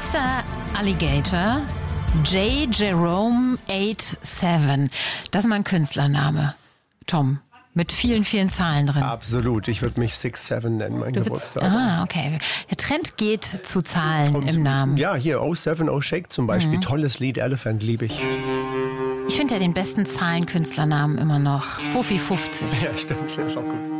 Mr. Alligator J. Jerome 87. Das ist mein Künstlername, Tom. Mit vielen, vielen Zahlen drin. Absolut. Ich würde mich 67 nennen, mein Geburtstag. Okay. Der Trend geht zu Zahlen im Namen. Ja, hier 07, Shake zum Beispiel. Tolles Lied, Elephant, liebe ich. Ich finde ja den besten Zahlenkünstlernamen immer noch. Fuffi 50. Ja, stimmt. Das ist auch gut.